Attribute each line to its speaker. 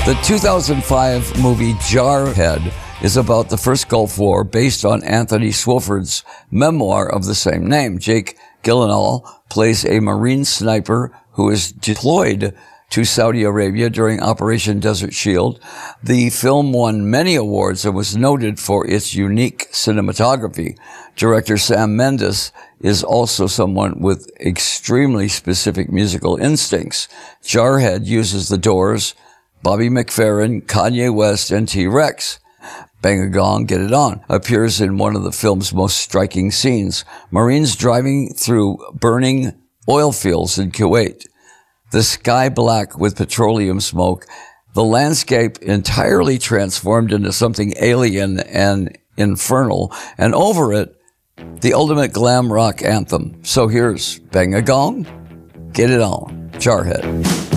Speaker 1: The 2005 movie Jarhead is about the first Gulf War based on Anthony Swofford's memoir of the same name. Jake Gyllenhaal plays a Marine sniper who is deployed to Saudi Arabia during Operation Desert Shield. The film won many awards and was noted for its unique cinematography. Director Sam Mendes is also someone with extremely specific musical instincts. Jarhead uses The Doors, Bobby McFerrin, Kanye West, and T-Rex. Bang a Gong, Get It On appears in one of the film's most striking scenes. Marines driving through burning oil fields in Kuwait. The sky black with petroleum smoke. The landscape entirely transformed into something alien and infernal. And over it, the ultimate glam rock anthem. So here's Bang a Gong, Get It On, Jarhead.